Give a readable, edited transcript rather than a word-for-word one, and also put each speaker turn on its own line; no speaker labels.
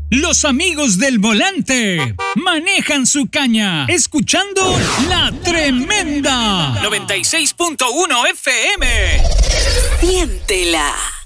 Los amigos del volante manejan su caña, escuchando La Tremenda 96.1 FM.
Siéntela.